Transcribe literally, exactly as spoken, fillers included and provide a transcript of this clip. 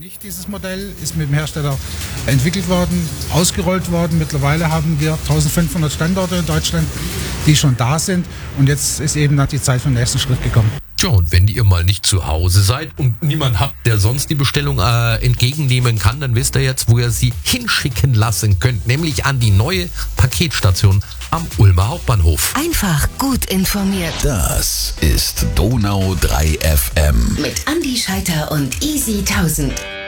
Nicht dieses Modell ist mit dem Hersteller entwickelt worden, ausgerollt worden. Mittlerweile haben wir eintausendfünfhundert Standorte in Deutschland, die schon da sind. Und jetzt ist eben dann die Zeit für den nächsten Schritt gekommen. Tja, und wenn ihr mal nicht zu Hause seid und niemand habt, der sonst die Bestellung äh, entgegennehmen kann, dann wisst ihr jetzt, wo ihr sie hinschicken lassen könnt. Nämlich an die neue Paketstation am Ulmer Hauptbahnhof. Einfach gut informiert. Das ist Donau drei F M. Mit Andi Scheiter und Easy tausend.